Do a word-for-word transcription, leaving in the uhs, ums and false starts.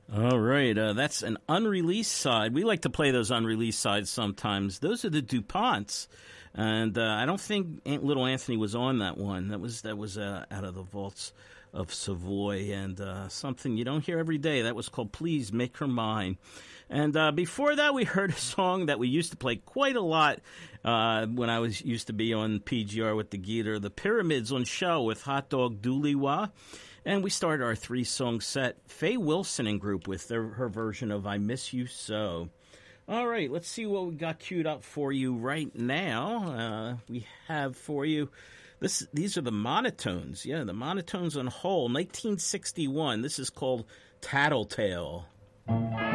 All right, uh, that's an unreleased side. We like to play those unreleased sides sometimes. Those are the DuPonts, and uh, I don't think Aunt Little Anthony was on that one. That was that was uh, out of the vaults of Savoy, and uh, something you don't hear every day. That was called "Please Make Her Mine." And uh, before that, we heard a song that we used to play quite a lot uh, when I was used to be on P G R with the Geeter, the Pyramids on Show with Hot Dog Dooley-Wah. And we started our three-song set, Faye Wilson and group, with their, her version of I Miss You So. All right, let's see what we got queued up for you right now. Uh, we have for you, this. These are the Monotones. Yeah, the Monotones on Whole, nineteen sixty-one. This is called Tattletale.